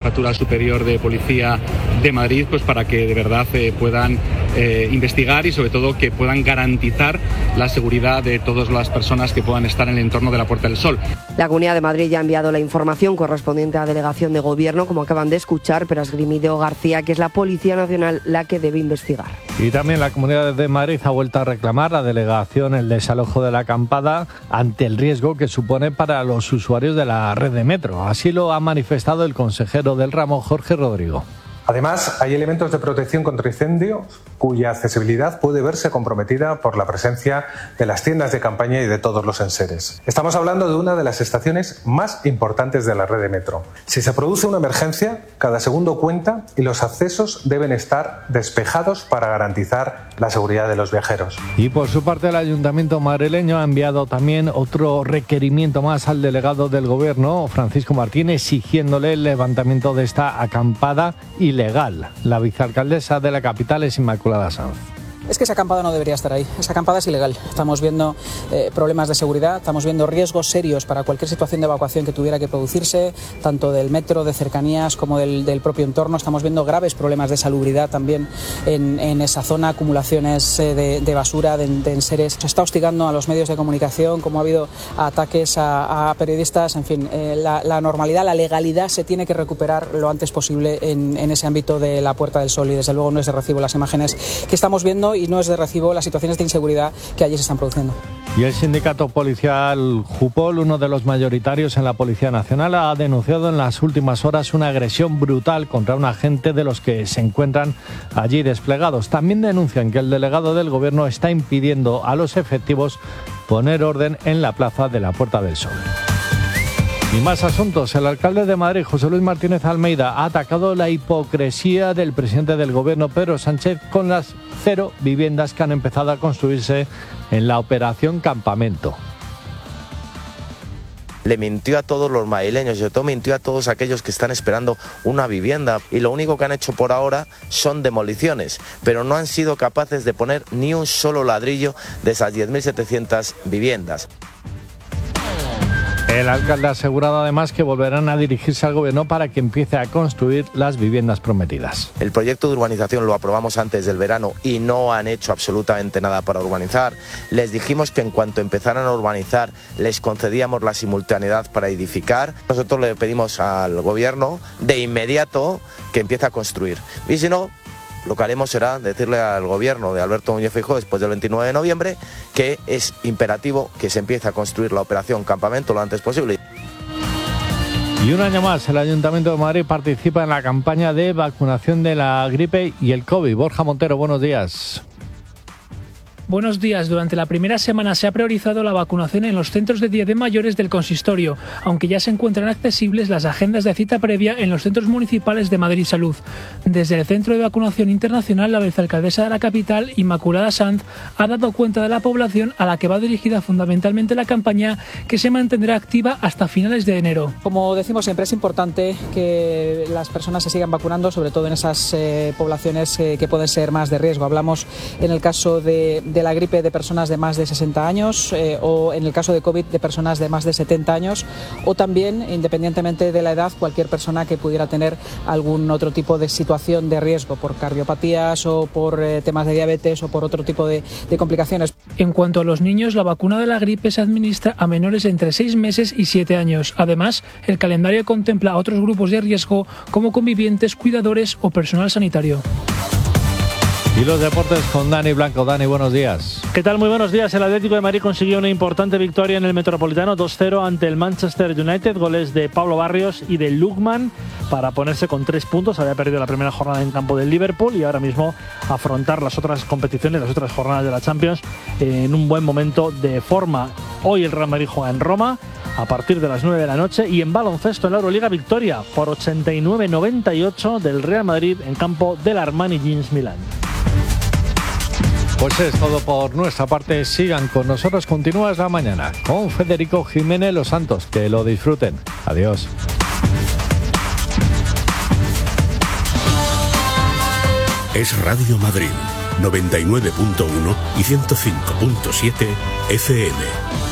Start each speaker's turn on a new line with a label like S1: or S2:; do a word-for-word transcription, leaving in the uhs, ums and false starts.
S1: Jefatura Superior de Policía de Madrid, pues para que de verdad eh, puedan eh, investigar y sobre todo que puedan garantizar la seguridad de todas las personas que puedan estar en el entorno de la Puerta del Sol.
S2: La Comunidad de Madrid ya ha enviado la información correspondiente a la delegación de gobierno, como acaban de escuchar, pero ha esgrimido García que es la Policía Nacional la que debe investigar.
S3: Y también la Comunidad de Madrid ha vuelto a reclamar a la delegación el desalojo de la acampada ante el riesgo que supone para los usuarios de la red de metro. Así lo ha manifestado el consejero del ramo, Jorge Rodrigo.
S4: Además, hay elementos de protección contra incendios cuya accesibilidad puede verse comprometida por la presencia de las tiendas de campaña y de todos los enseres. Estamos hablando de una de las estaciones más importantes de la red de metro. Si se produce una emergencia, cada segundo cuenta y los accesos deben estar despejados para garantizar la seguridad de los viajeros.
S3: Y por su parte, el Ayuntamiento madrileño ha enviado también otro requerimiento más al delegado del Gobierno, Francisco Martín, exigiéndole el levantamiento de esta acampada ilegal. La vicealcaldesa de la capital es Inmaculada Sanz.
S5: Es que esa acampada no debería estar ahí. Esa acampada es ilegal. Estamos viendo eh, problemas de seguridad, estamos viendo riesgos serios para cualquier situación de evacuación que tuviera que producirse, tanto del metro, de cercanías, como del, del propio entorno. Estamos viendo graves problemas de salubridad también en, en esa zona, acumulaciones eh, de, de basura, de, de enseres. Se está hostigando a los medios de comunicación, como ha habido ataques a, a periodistas. En fin, eh, la, la normalidad, la legalidad se tiene que recuperar lo antes posible en, en ese ámbito de la Puerta del Sol, y desde luego no es de recibo las imágenes que estamos viendo y no es de recibo las situaciones de inseguridad que allí se están produciendo.
S3: Y el sindicato policial Jupol, uno de los mayoritarios en la Policía Nacional, ha denunciado en las últimas horas una agresión brutal contra un agente de los que se encuentran allí desplegados. También denuncian que el delegado del Gobierno está impidiendo a los efectivos poner orden en la plaza de la Puerta del Sol. Y más asuntos. El alcalde de Madrid, José Luis Martínez Almeida, ha atacado la hipocresía del presidente del Gobierno, Pedro Sánchez, con las cero viviendas que han empezado a construirse en la operación Campamento.
S6: Le mintió a todos los madrileños, sobre todo mintió a todos aquellos que están esperando una vivienda, y lo único que han hecho por ahora son demoliciones, pero no han sido capaces de poner ni un solo ladrillo de esas diez mil setecientas viviendas.
S3: El alcalde ha asegurado además que volverán a dirigirse al Gobierno para que empiece a construir las viviendas prometidas.
S6: El proyecto de urbanización lo aprobamos antes del verano y no han hecho absolutamente nada para urbanizar. Les dijimos que en cuanto empezaran a urbanizar les concedíamos la simultaneidad para edificar. Nosotros le pedimos al Gobierno de inmediato que empiece a construir. Y si no, lo que haremos será decirle al Gobierno de Alberto Núñez Feijóo después del veintinueve de noviembre que es imperativo que se empiece a construir la operación Campamento lo antes posible.
S3: Y un año más, el Ayuntamiento de Madrid participa en la campaña de vacunación de la gripe y el COVID. Borja Montero, buenos días.
S7: Buenos días. Durante la primera semana se ha priorizado la vacunación en los centros de día de mayores del consistorio, aunque ya se encuentran accesibles las agendas de cita previa en los centros municipales de Madrid Salud. Desde el Centro de Vacunación Internacional, la vicealcaldesa de la capital, Inmaculada Sanz, ha dado cuenta de la población a la que va dirigida fundamentalmente la campaña, que se mantendrá activa hasta finales de enero.
S5: Como decimos siempre, es importante que las personas se sigan vacunando, sobre todo en esas eh, poblaciones eh, que pueden ser más de riesgo. Hablamos en el caso de, de de la gripe de personas de más de sesenta años eh, o en el caso de COVID de personas de más de setenta años, o también, independientemente de la edad, cualquier persona que pudiera tener algún otro tipo de situación de riesgo por cardiopatías o por eh, temas de diabetes o por otro tipo de, de complicaciones.
S7: En cuanto a los niños, la vacuna de la gripe se administra a menores entre seis meses y siete años. Además, el calendario contempla a otros grupos de riesgo como convivientes, cuidadores o personal sanitario.
S3: Y los deportes con Dani Blanco. Dani, buenos días.
S8: ¿Qué tal? Muy buenos días. El Atlético de Madrid consiguió una importante victoria en el Metropolitano dos cero ante el Manchester United. Goles de Pablo Barrios y de Lookman para ponerse con tres puntos. Había perdido la primera jornada en campo del Liverpool y ahora mismo afrontar las otras competiciones, las otras jornadas de la Champions en un buen momento de forma. Hoy el Real Madrid juega en Roma a partir de las nueve de la noche, y en baloncesto en la Euroliga, victoria por ochenta y nueve a noventa y ocho del Real Madrid en campo del Armani Jeans Milán.
S3: Pues es todo por nuestra parte. Sigan con nosotros. Continúa la mañana con Federico Jiménez Los Santos. Que lo disfruten. Adiós.
S9: Es Radio Madrid, noventa y nueve punto uno y ciento cinco punto siete F M.